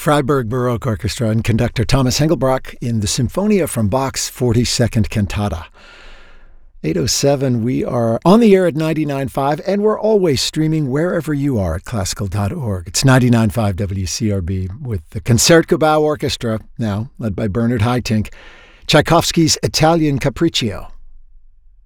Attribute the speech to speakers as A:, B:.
A: Freiburg Baroque Orchestra and conductor Thomas Hengelbrock in the Symphonia from Bach's 42nd Cantata. 8:07, we are on the air at 99.5, and we're always streaming wherever you are at classical.org. It's 99.5 WCRB with the Concertgebouw Orchestra, now led by Bernard Haitink, Tchaikovsky's Italian Capriccio.